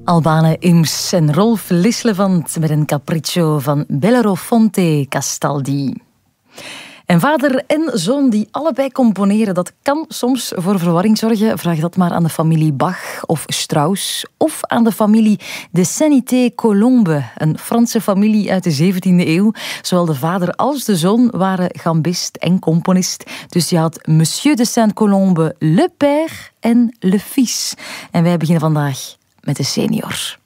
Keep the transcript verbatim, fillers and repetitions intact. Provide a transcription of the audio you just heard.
Albane Ims en Rolf Lislevant met een capriccio van Bellerofonte Castaldi. En vader en zoon die allebei componeren, dat kan soms voor verwarring zorgen. Vraag dat maar aan de familie Bach of Strauss of aan de familie de Sainité-Colombe, een Franse familie uit de zeventiende eeuw. Zowel de vader als de zoon waren gambist en componist. Dus je had Monsieur de Saint-Colombe, le père en le fils. En wij beginnen vandaag met de senior.